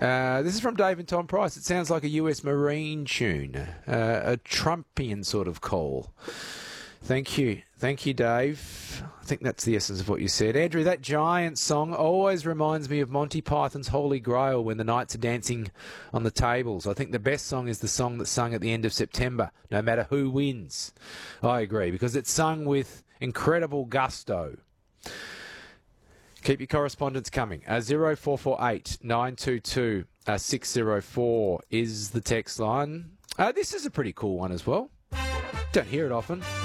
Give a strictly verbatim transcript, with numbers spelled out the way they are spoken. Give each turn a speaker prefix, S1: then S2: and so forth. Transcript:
S1: Uh, this is from Dave and Tom Price. It sounds like a U S Marine tune, uh, a Trumpian sort of call. Thank you. Thank you, Dave. I think that's the essence of what you said. Andrew, that Giant song always reminds me of Monty Python's Holy Grail when the knights are dancing on the tables. I think the best song is the song that's sung at the end of September, no matter who wins. I agree, because it's sung with incredible gusto. Keep your correspondence coming. Uh, zero four four eight nine two two six zero four is the text line. Uh, this is a pretty cool one as well. Don't hear it often.